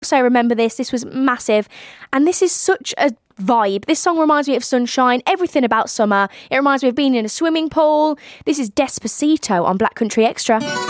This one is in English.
say remember this. This was massive. And this is such a vibe. This song reminds me of sunshine, everything about summer. It reminds me of being in a swimming pool. This is Despacito on Black Country Extra.